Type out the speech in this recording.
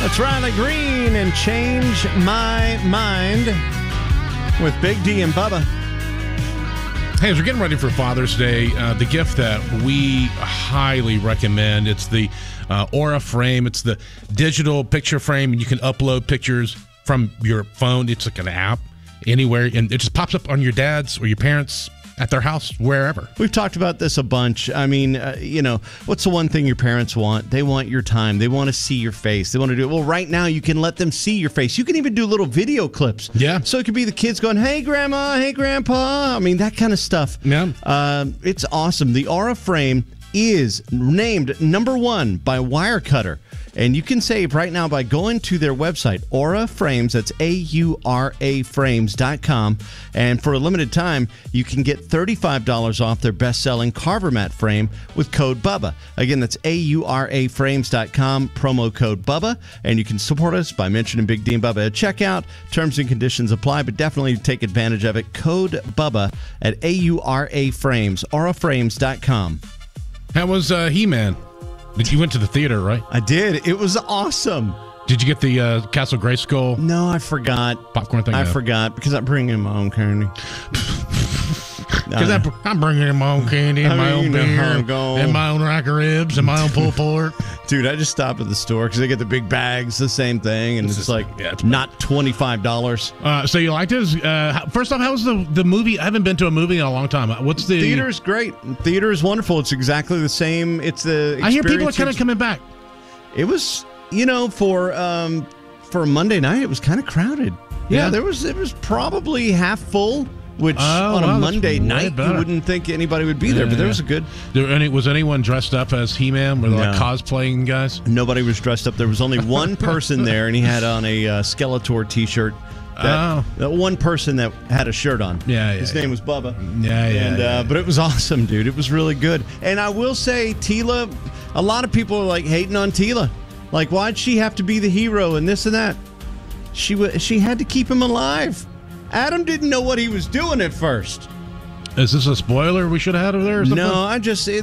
That's Riley Green and Change My Mind with Big D and Bubba. Hey, as we're getting ready for Father's Day, the gift that we highly recommend, it's the Aura frame. It's the digital picture frame, and you can upload pictures from your phone. It's like an app anywhere, and it just pops up on your dad's or your parents' at their house, wherever. We've talked about this a bunch. I mean, what's the one thing your parents want? They want your time. They want to see your face. They want to do it. Well, right now, you can let them see your face. You can even do little video clips. Yeah. So it could be the kids going, hey, Grandma, hey, Grandpa. I mean, that kind of stuff. Yeah. It's awesome. The Aura frame is named number 1 by Wirecutter. And you can save right now by going to their website, Aura Frames. That's AURA Frames.com. And for a limited time, you can get $35 off their best-selling Carver Mat frame with code BUBBA. Again, that's AURA Frames.com, promo code BUBBA. And you can support us by mentioning Big D and Bubba at checkout. Terms and conditions apply, but definitely take advantage of it. Code BUBBA at AURA Frames, auraframes.com. How was He-Man? You went to the theater, right? I did. It was awesome. Did you get the Castle Grayskull? No, I forgot. Popcorn thing? I forgot because I'm bringing my own candy. Because I'm bringing in my own candy and my own beer and my own rack of ribs and my own pulled pork. Dude, I just stopped at the store because they get the big bags, the same thing, and it's not $25. So you liked it? First off, how was the movie? I haven't been to a movie in a long time. What's the theater's great? Theater is wonderful. It's exactly the same. It's the I hear people are kind of coming back. It was, for a Monday night, it was kind of crowded. Yeah, it was probably half full. Which on a Monday night you wouldn't think anybody would be there, but there was a good. Was anyone dressed up as He-Man? Were they like cosplaying guys? Nobody was dressed up. There was only one person there, and he had on a Skeletor T-shirt. That one person that had a shirt on. His name was Bubba. But it was awesome, dude. It was really good. And I will say, Teela, a lot of people are like hating on Teela. Like, why'd she have to be the hero and this and that? She had to keep him alive. Adam didn't know what he was doing at first. Is this a spoiler we should have had of there or something? No,